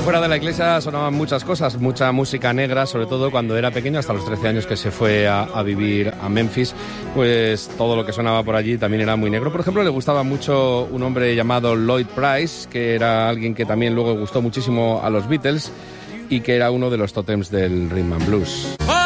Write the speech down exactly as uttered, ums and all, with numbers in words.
fuera de la iglesia sonaban muchas cosas, mucha música negra, sobre todo cuando era pequeño, hasta los trece años que se fue a, a vivir a Memphis, pues todo lo que sonaba por allí también era muy negro. Por ejemplo, le gustaba mucho un hombre llamado Lloyd Price, que era alguien que también luego gustó muchísimo a los Beatles y que era uno de los tótems del rhythm and blues.